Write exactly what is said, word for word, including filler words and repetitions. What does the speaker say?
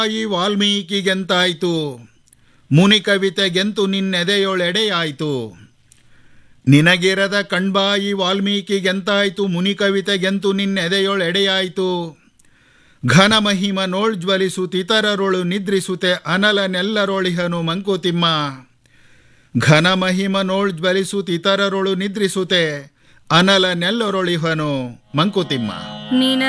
ಈ ವಾಲ್ಮೀಕಿಗೆಂತಾಯ್ತು, ಮುನಿ ಕವಿತೆಗೆಂತು ನಿನ್ನೆದೆಯೊಳೆಡೆಯಾಯ್ತು. ನಿನಗಿರದ ಕಣ್ಬಾಯಿ ವಾಲ್ಮೀಕಿಗೆಂತಾಯ್ತು, ಮುನಿ ಕವಿತೆಗೆಂತು ನಿನ್ನೆದೆಯೊಳೆಡೆಯಾಯ್ತು. ಘನ ಮಹಿಮ ನೋಳ್ಜ್ವಲಿಸುತ್ತಿತರರೊಳು ನಿದ್ರಿಸುತ್ತೆ ಅನಲನೆಲ್ಲರೊಳಿಹನು ಮಂಕುತಿಮ್ಮ. ಘನ ಮಹಿಮ ನೋಳ್ಜ್ವಲಿಸುತ್ತಿತರರೊಳು ನಿದ್ರಿಸುತ್ತೆ ಅನಲನೆಲ್ಲರೊಳಿಹನು ಮಂಕುತಿಮ್ಮ. ನಿನ